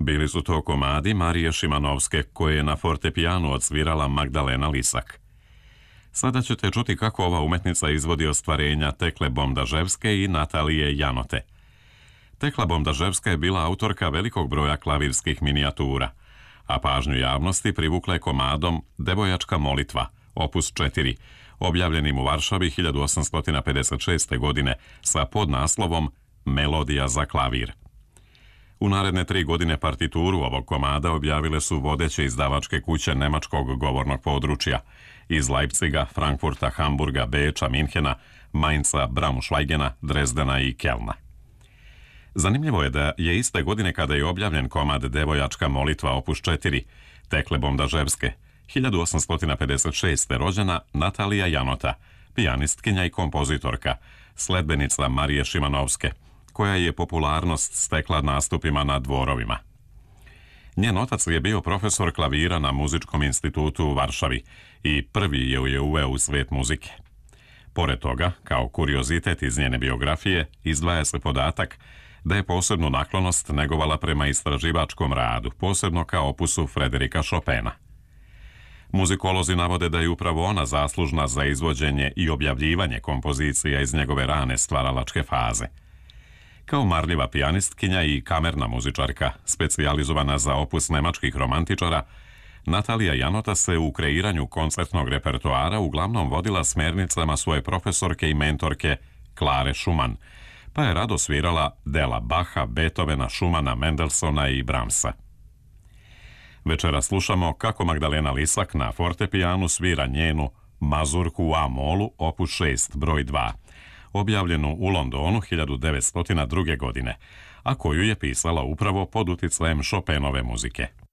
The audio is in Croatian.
Bili su to komadi Marije Šimanovske koje je na fortepijanu odsvirala Magdalena Lisak. Sada ćete čuti kako ova umetnica izvodi ostvarenja Tekle Bomdaževske i Natalije Janote. Tekla Bomdaževska je bila autorka velikog broja klavirskih minijatura, a pažnju javnosti privukla je komadom Devojačka molitva, opus 4, objavljenim u Varšavi 1856. godine sa podnaslovom Melodija za klavir. U naredne 3 godine partituru ovog komada objavile su vodeće izdavačke kuće nemačkog govornog područja iz Leipciga, Frankfurta, Hamburga, Beča, Minhena, Mainza, Braunschweigena, Drezdena i Kelna. Zanimljivo je da je iste godine kada je objavljen komad Devojačka molitva opus 4 Tekle Bomdaževske, 1856. rođena Natalija Janota, pijanistkinja i kompozitorka, sledbenica Marije Šimanovske, koja je popularnost stekla nastupima na dvorovima. Njen otac je bio profesor klavira na Muzičkom institutu u Varšavi i prvi je uveo u svet muzike. Pored toga, kao kuriozitet iz njene biografije, izdvaja se podatak da je posebnu naklonost negovala prema istraživačkom radu, posebno kao opusu Frederika Chopina. Muzikolozi navode da je upravo ona zaslužna za izvođenje i objavljivanje kompozicija iz njegove rane stvaralačke faze. Kao marljiva pijanistkinja i kamerna muzičarka, specijalizovana za opus nemačkih romantičara, Natalija Janota se u kreiranju koncertnog repertoara uglavnom vodila smernicama svoje profesorke i mentorke Klare Schumann, pa je rado svirala dela Bacha, Beethovena, Schumana, Mendelssohna i Brahmsa. Večera slušamo kako Magdalena Lisak na fortepijanu svira njenu Mazurku u A-molu opus 6 broj 2, objavljenu u Londonu 1902. godine, a koju je pisala upravo pod uticajem Chopinove muzike.